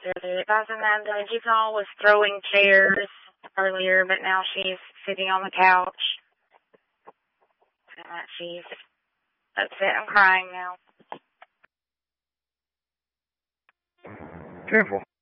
Giselle was throwing chairs earlier, but now she's sitting on the couch. She's upset and crying now. Careful.